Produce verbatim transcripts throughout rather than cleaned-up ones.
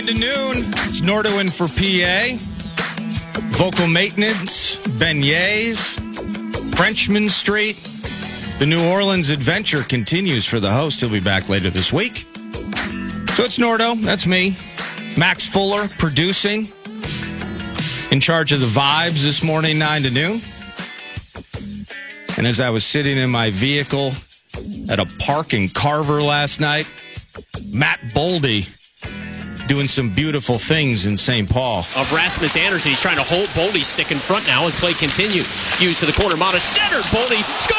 To noon, it's Nordoin for P A. Vocal maintenance, beignets, Frenchman Street. The New Orleans adventure continues for the host. He'll be back later this week. So it's Nordo. That's me. Max Fuller producing. In charge of the vibes this morning, nine to noon. And as I was sitting in my vehicle at a park in Carver last night, Matt Boldy doing some beautiful things in Saint Paul. Of Rasmus Anderson, he's trying to hold Boldy's stick in front now as play continued. Hughes to the corner, Mata centered, Boldy scores!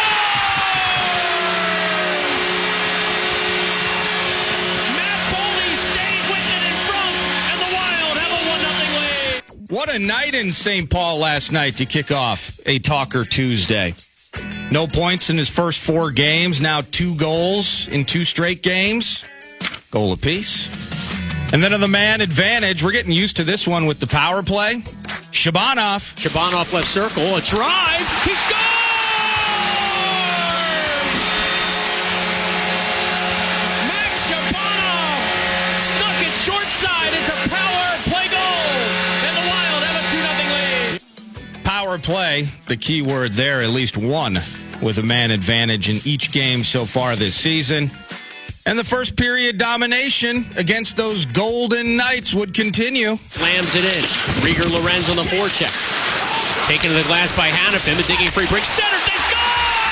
Matt Boldy stayed with it in front, and the Wild have a one nothing lead. What a night in Saint Paul last night to kick off a Talker Tuesday. No points in his first four games, now two goals in two straight games. Goal apiece. And then on the man advantage, we're getting used to this one with the power play. Shabanov. Shabanov left circle, a drive, he scores! Max Shabanov snuck it short side, it's a power play goal, and the Wild have a two nothing lead. Power play, the key word there, at least one with a man advantage in each game so far this season. And the first period domination against those Golden Knights would continue. Slams it in. Rieger Lorenz on the forecheck. Taken to the glass by Hannafin, but digging free break. Center, they score!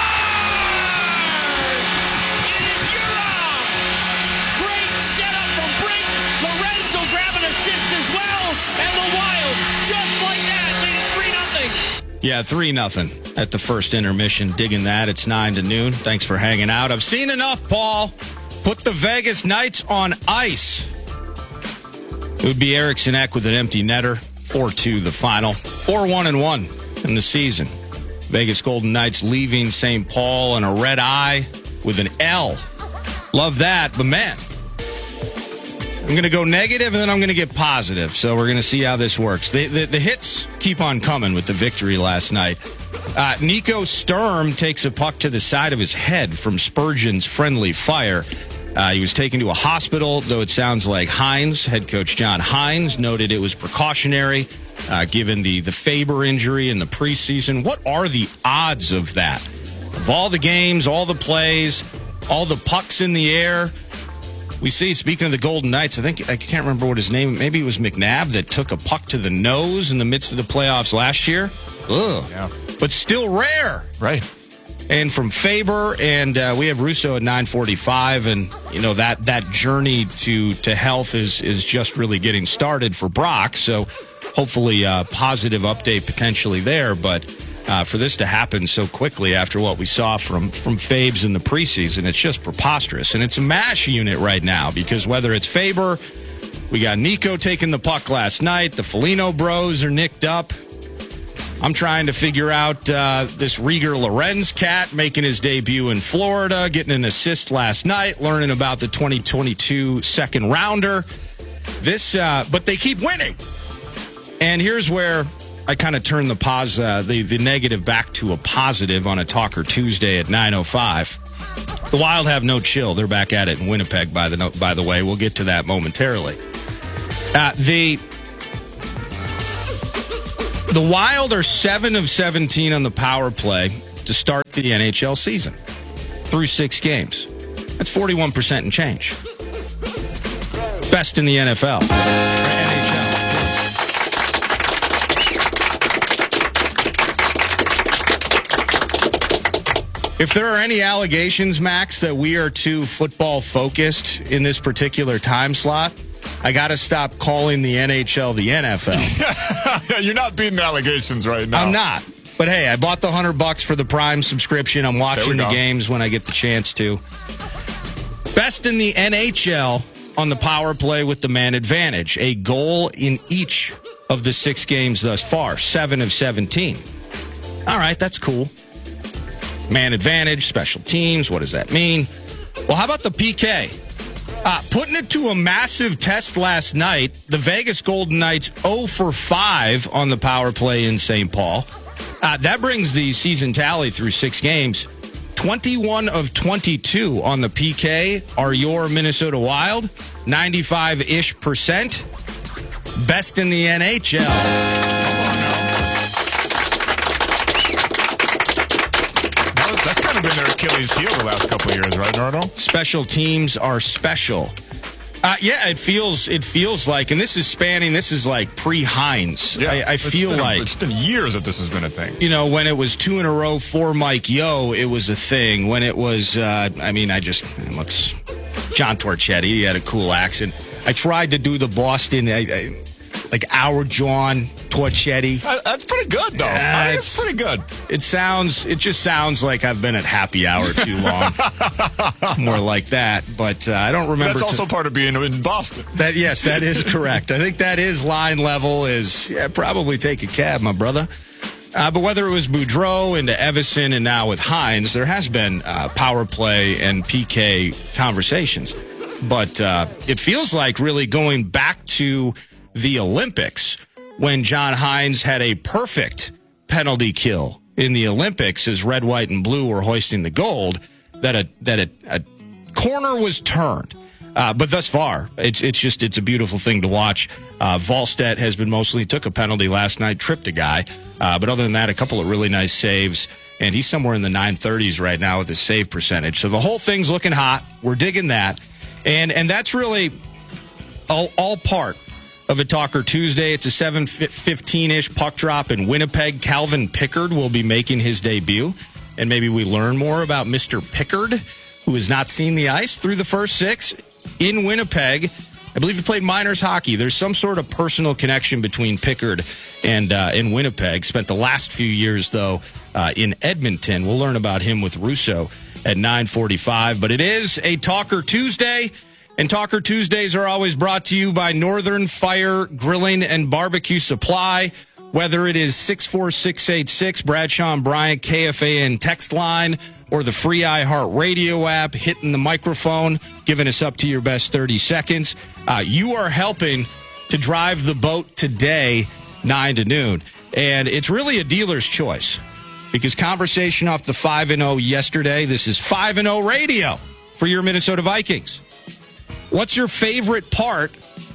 It is Yurov! Great setup from Brink. Lorenz will grab an assist as well. And the Wild, just like that, lead it three nothing. Yeah, three nothing at the first intermission. Digging that. It's nine to noon. Thanks for hanging out. I've seen enough, Paul. Put the Vegas Knights on ice. It would be Eriksson Ek with an empty netter. four two the final. four one and one in the season. Vegas Golden Knights leaving Saint Paul in a red eye with an L. Love that, but man, I'm going to go negative and then I'm going to get positive. So we're going to see how this works. The, the, the hits keep on coming with the victory last night. Uh, Nico Sturm takes a puck to the side of his head from Spurgeon's friendly fire. Uh, he was taken to a hospital, though it sounds like Hines, head coach John Hines, noted it was precautionary, uh, given the, the Faber injury in the preseason. What are the odds of that? Of all the games, all the plays, all the pucks in the air, we see, speaking of the Golden Knights, I think, I can't remember what his name, maybe it was McNabb that took a puck to the nose in the midst of the playoffs last year. Ugh. Yeah. But still rare. Right. And from Faber, and uh, we have Russo at nine forty-five, and, you know, that that journey to, to health is, is just really getting started for Brock, so hopefully a positive update potentially there, but uh, for this to happen so quickly after what we saw from, from Fabes in the preseason, it's just preposterous, and it's a MASH unit right now, because whether it's Faber, we got Nico taking the puck last night, the Foligno bros are nicked up. I'm trying to figure out uh, this Rieger Lorenz cat making his debut in Florida, getting an assist last night, learning about the twenty twenty-two second rounder. This, uh, but they keep winning. And here's where I kind of turn the pos, uh, the the negative back to a positive on a Talker Tuesday at nine oh five. The Wild have no chill. They're back at it in Winnipeg, by the by the way. We'll get to that momentarily. Uh, the. The Wild are seven of seventeen on the power play to start the N H L season through six games. That's forty-one percent and change. Best in the N F L. Or N H L. If there are any allegations, Max, that we are too football focused in this particular time slot, I got to stop calling the N H L the N F L. You're not beating the allegations right now. I'm not. But hey, I bought the hundred bucks for the Prime subscription. I'm watching the games when I get the chance to. Best in the N H L on the power play with the man advantage. A goal in each of the six games thus far. Seven of seventeen. All right, that's cool. Man advantage, special teams. What does that mean? Well, how about the P K? Uh, putting it to a massive test last night, the Vegas Golden Knights oh for five on the power play in Saint Paul. Uh, that brings the season tally through six games, twenty-one of twenty-two on the P K are your Minnesota Wild, ninety-five-ish percent. Best in the N H L. That's kind of been their Achilles heel the last couple of years, right, Nardo? Special teams are special. Uh, yeah, it feels it feels like, and this is spanning, this is like pre-Hines. Yeah, I, I feel been, like. It's been years that this has been a thing. You know, when it was two in a row for Mike Yeo, it was a thing. When it was, uh, I mean, I just, let's, John Torchetti, he had a cool accent. I tried to do the Boston, I, I, like our John Torchetti. Uh, that's pretty good, though. Uh, I think it's, it's pretty good. It sounds, it just sounds like I've been at happy hour too long. More like that, but uh, I don't remember. That's also to, part of being in Boston. That yes, that is correct. I think that is line level. Is yeah, probably take a cab, my brother. Uh, but whether it was Boudreau into Evison and now with Hines, there has been uh, power play and P K conversations. But uh, it feels like really going back to the Olympics when John Hines had a perfect penalty kill in the Olympics as red, white, and blue were hoisting the gold, that a that a, a corner was turned. Uh, but thus far, it's it's just it's a beautiful thing to watch. Uh, Volstedt has been mostly took a penalty last night, tripped a guy, uh, but other than that, a couple of really nice saves, and he's somewhere in the nine thirties right now with his save percentage. So the whole thing's looking hot. We're digging that, and and that's really all, all part of a Talker Tuesday. It's a seven fifteen-ish puck drop in Winnipeg. Calvin Pickard will be making his debut, and maybe we learn more about Mister Pickard, who has not seen the ice through the first six in Winnipeg. I believe he played minors hockey. There's some sort of personal connection between Pickard and uh, in Winnipeg. Spent the last few years, though, uh, in Edmonton. We'll learn about him with Russo at nine forty-five. But it is a Talker Tuesday, and Talker Tuesdays are always brought to you by Northern Fire Grilling and Barbecue Supply. Whether it is six four six eight six, Bradshaw and Bryant K F A N text line, or the free iHeartRadio app, hitting the microphone, giving us up to your best thirty seconds. Uh, you are helping to drive the boat today, nine to noon. And it's really a dealer's choice, because conversation off the five and oh yesterday, this is five and oh radio for your Minnesota Vikings. What's your favorite part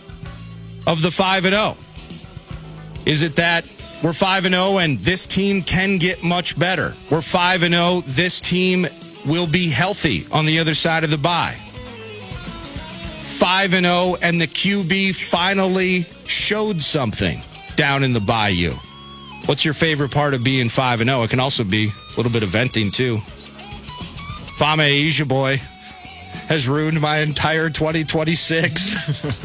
of the five and oh? Is it that we're five and oh and this team can get much better? We're five and oh, this team will be healthy on the other side of the bye. five and oh and the Q B finally showed something down in the bayou. What's your favorite part of being five and oh? It can also be a little bit of venting too. Fame Asia boy has ruined my entire twenty twenty-six.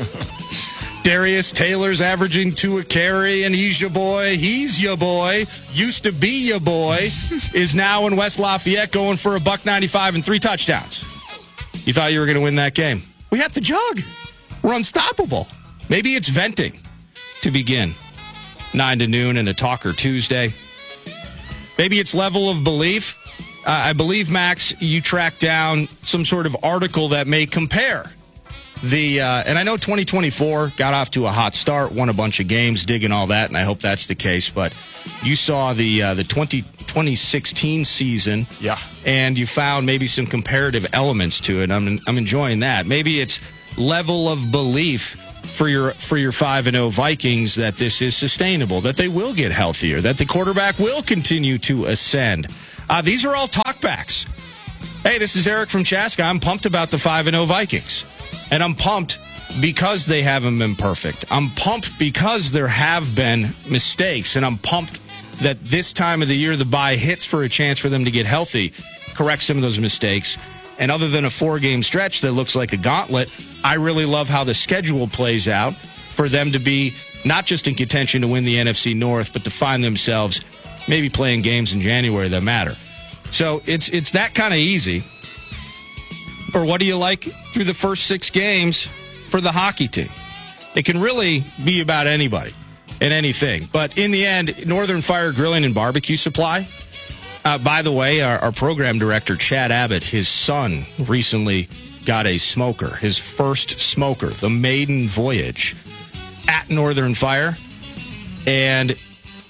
Darius Taylor's averaging two a carry, and he's your boy. He's your boy. Used to be your boy. Is now in West Lafayette going for a buck ninety-five and three touchdowns. You thought you were going to win that game. We have the jug. We're unstoppable. Maybe it's venting to begin. nine to noon and a Talker Tuesday. Maybe it's level of belief. Uh, I believe, Max, you tracked down some sort of article that may compare the, uh, and I know twenty twenty-four got off to a hot start, won a bunch of games, digging all that, and I hope that's the case. But you saw the uh, the twenty sixteen season, yeah, and you found maybe some comparative elements to it. I'm I'm enjoying that. Maybe it's level of belief for your for your five and oh Vikings that this is sustainable, that they will get healthier, that the quarterback will continue to ascend. Uh, these are all talkbacks. Hey, this is Eric from Chaska. I'm pumped about the five and oh Vikings. And I'm pumped because they haven't been perfect. I'm pumped because there have been mistakes. And I'm pumped that this time of the year, the bye hits for a chance for them to get healthy, correct some of those mistakes. And other than a four-game stretch that looks like a gauntlet, I really love how the schedule plays out for them to be not just in contention to win the N F C North, but to find themselves maybe playing games in January that matter. So it's it's that kind of easy. Or what do you like through the first six games for the hockey team? It can really be about anybody and anything. But in the end, Northern Fire Grilling and Barbecue Supply. Uh, by the way, our, our program director, Chad Abbott, his son recently got a smoker, his first smoker, the maiden voyage at Northern Fire. And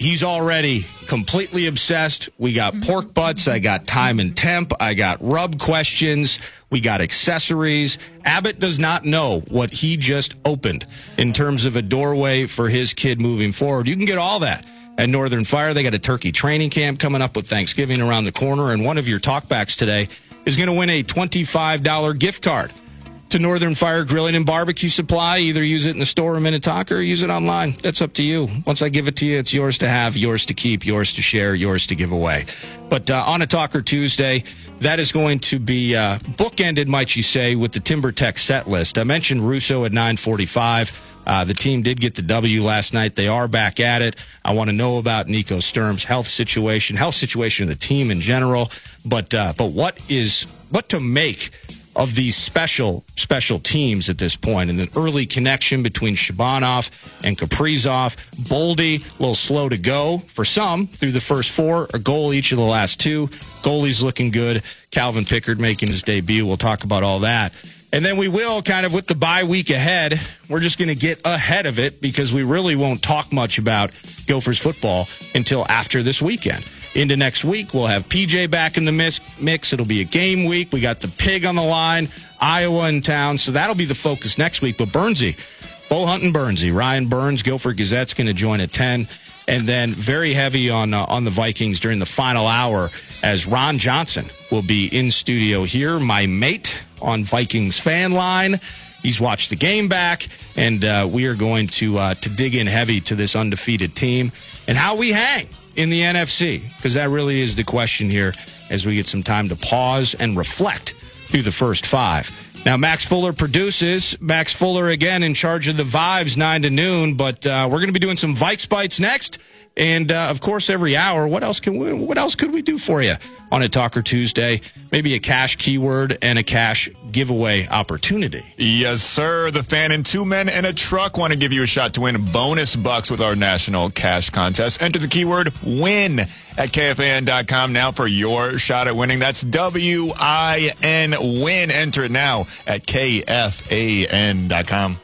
he's already completely obsessed. We got pork butts. I got time and temp. I got rub questions. We got accessories. Abbott does not know what he just opened in terms of a doorway for his kid moving forward. You can get all that at Northern Fire. They got a turkey training camp coming up with Thanksgiving around the corner, and one of your talkbacks today is going to win a twenty-five dollars gift card to Northern Fire Grilling and Barbecue Supply. Either use it in the store in Minnetonka or use it online. That's up to you. Once I give it to you, it's yours to have, yours to keep, yours to share, yours to give away. But uh, on a Talker Tuesday, that is going to be uh, bookended, might you say, with the TimberTech set list. I mentioned Russo at nine forty-five. Uh, the team did get the W last night. They are back at it. I want to know about Nico Sturm's health situation, health situation of the team in general. But uh, but what is what to make of these special, special teams at this point, and an early connection between Shabanov and Kaprizov. Boldy, a little slow to go for some through the first four, a goal each of the last two. Goalie's looking good. Calvin Pickard making his debut. We'll talk about all that. And then we will, kind of with the bye week ahead, we're just going to get ahead of it because we really won't talk much about Gophers football until after this weekend. Into next week, we'll have P J back in the mix. It'll be a game week. We got the Pig on the line, Iowa in town, so that'll be the focus next week. But Burnsy, Bo Hunt and Burnsy, Ryan Burns, Gopher Gazette's going to join at ten. And then very heavy on uh, on the Vikings during the final hour as Ron Johnson will be in studio here, my mate on Vikings Fan Line. He's watched the game back, and uh, we are going to uh, to dig in heavy to this undefeated team and how we hang in the N F C, because that really is the question here as we get some time to pause and reflect through the first five. Now, Max Fuller produces. Max Fuller, again, in charge of the vibes, nine to noon, but uh, we're going to be doing some Vikes Bites next. And, uh, of course, every hour, what else can we, what else could we do for you on a Talker Tuesday? Maybe a cash keyword and a cash giveaway opportunity. Yes, sir. The Fan and Two Men in a Truck want to give you a shot to win bonus bucks with our national cash contest. Enter the keyword WIN at K F A N dot com now for your shot at winning. That's W I N, WIN. Enter it now at K F A N dot com.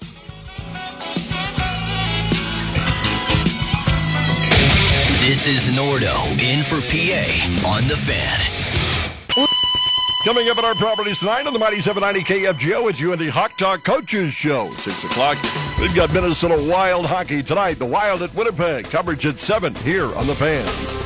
This is Nordo in for P A on The Fan. Coming up at our properties tonight on the Mighty seven ninety K F G O, it's U N D Hawk Talk Coaches Show. six o'clock, we've got Minnesota Wild hockey tonight. The Wild at Winnipeg. Coverage at seven here on The Fan.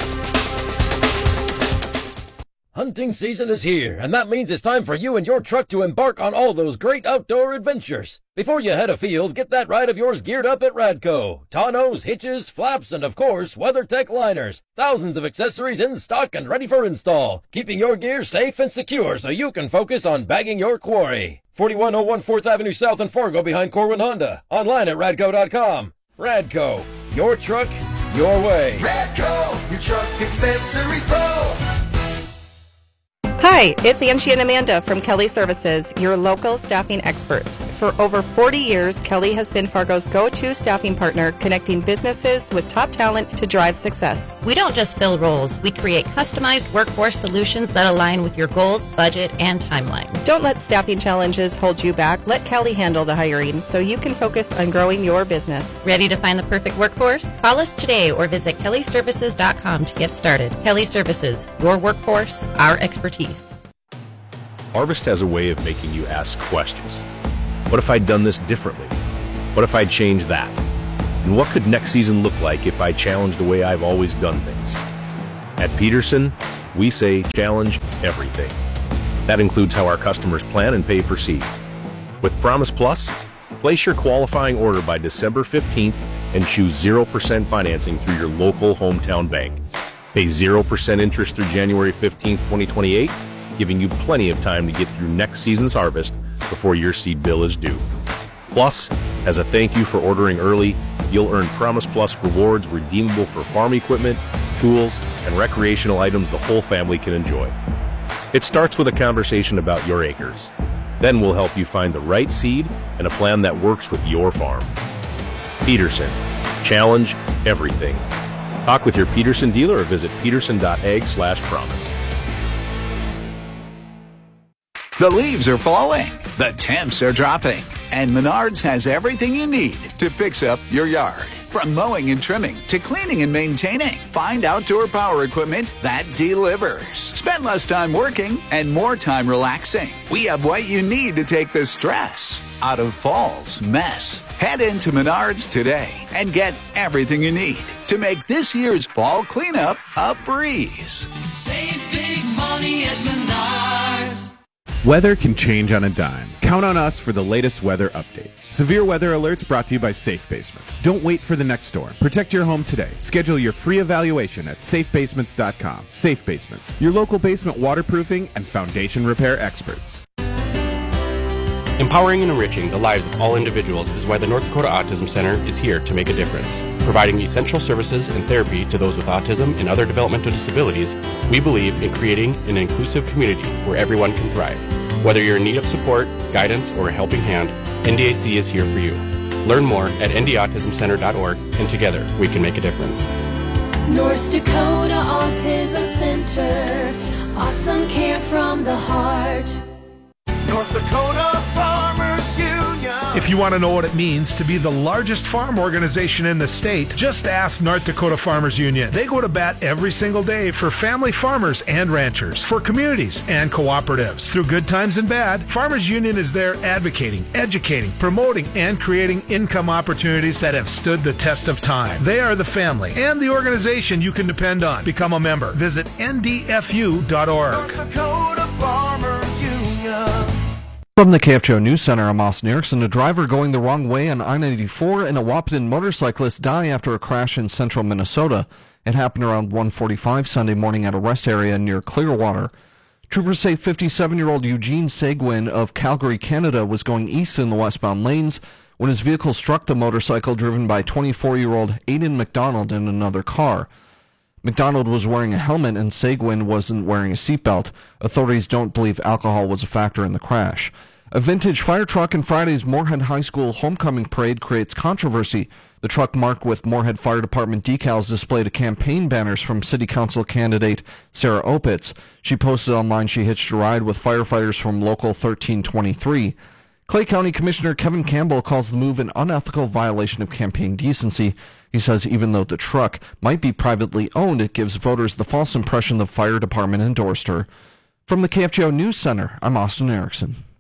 Hunting season is here, and that means it's time for you and your truck to embark on all those great outdoor adventures. Before you head afield, get that ride of yours geared up at Radco. Tonneaus, hitches, flaps, and of course, WeatherTech liners. Thousands of accessories in stock and ready for install, keeping your gear safe and secure so you can focus on bagging your quarry. forty-one oh one fourth Avenue South in Fargo behind Corwin Honda. Online at radco dot com. Radco, your truck, your way. Radco, your truck accessories pro. Hi, it's Angie and Amanda from Kelly Services, your local staffing experts. For over forty years, Kelly has been Fargo's go-to staffing partner, connecting businesses with top talent to drive success. We don't just fill roles. We create customized workforce solutions that align with your goals, budget, and timeline. Don't let staffing challenges hold you back. Let Kelly handle the hiring so you can focus on growing your business. Ready to find the perfect workforce? Call us today or visit kelly services dot com to get started. Kelly Services, your workforce, our expertise. Harvest has a way of making you ask questions. What if I'd done this differently? What if I'd changed that? And what could next season look like if I challenged the way I've always done things? At Peterson, we say challenge everything. That includes how our customers plan and pay for seed. With Promise Plus, place your qualifying order by December fifteenth and choose zero percent financing through your local hometown bank. Pay zero percent interest through January fifteenth, twenty twenty-eight, giving you plenty of time to get through next season's harvest before your seed bill is due. Plus, as a thank you for ordering early, you'll earn Promise Plus rewards redeemable for farm equipment, tools, and recreational items the whole family can enjoy. It starts with a conversation about your acres. Then we'll help you find the right seed and a plan that works with your farm. Peterson, challenge everything. Talk with your Peterson dealer or visit peterson dot ag slash promise. The leaves are falling, the temps are dropping, and Menards has everything you need to fix up your yard. From mowing and trimming to cleaning and maintaining, find outdoor power equipment that delivers. Spend less time working and more time relaxing. We have what you need to take the stress out of fall's mess. Head into Menards today and get everything you need to make this year's fall cleanup a breeze. Save big money at Menards. Weather can change on a dime. Count on us for the latest weather updates. Severe weather alerts brought to you by Safe Basements. Don't wait for the next storm. Protect your home today. Schedule your free evaluation at safe basements dot com. Safe Basements, your local basement waterproofing and foundation repair experts. Empowering and enriching the lives of all individuals is why the North Dakota Autism Center is here to make a difference. Providing essential services and therapy to those with autism and other developmental disabilities, we believe in creating an inclusive community where everyone can thrive. Whether you're in need of support, guidance, or a helping hand, N D A C is here for you. Learn more at n d autism center dot org, and together we can make a difference. North Dakota Autism Center, awesome care from the heart. North Dakota Farmers Union. If you want to know what it means to be the largest farm organization in the state, just ask North Dakota Farmers Union. They go to bat every single day for family farmers and ranchers, for communities and cooperatives. Through good times and bad, Farmers Union is there advocating, educating, promoting, and creating income opportunities that have stood the test of time. They are the family and the organization you can depend on. Become a member. Visit N D F U dot org. North Dakota Farmers Union. From the K F J O News Center, I'm Austin Erickson. A driver going the wrong way on I ninety-four and a Wahpeton motorcyclist die after a crash in central Minnesota. It happened around one forty-five Sunday morning at a rest area near Clearwater. Troopers say fifty-seven-year-old Eugene Seguin of Calgary, Canada, was going east in the westbound lanes when his vehicle struck the motorcycle driven by twenty-four-year-old Aiden McDonald in another car. McDonald was wearing a helmet and Seguin wasn't wearing a seatbelt. Authorities don't believe alcohol was a factor in the crash. A vintage fire truck in Friday's Moorhead High School homecoming parade creates controversy. The truck marked with Moorhead Fire Department decals displayed campaign banners from City Council candidate Sarah Opitz. She posted online she hitched a ride with firefighters from Local thirteen twenty-three. Clay County Commissioner Kevin Campbell calls the move an unethical violation of campaign decency. He says even though the truck might be privately owned, it gives voters the false impression the fire department endorsed her. From the K F J O News Center, I'm Austin Erickson.